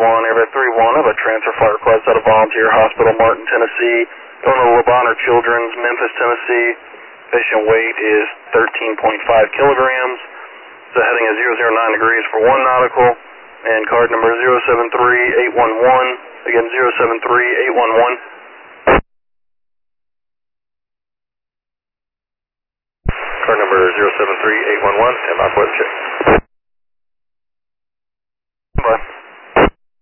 Airbat 31, I have a transfer flight request out of Volunteer Hospital, Martin, Tennessee, going to Le Bonheur Children's, Memphis, Tennessee. Patient weight is 13.5 kilograms. The heading is 009 degrees for 1 nautical, and card number 073811, again 073811. Card number 073811, and my flight check.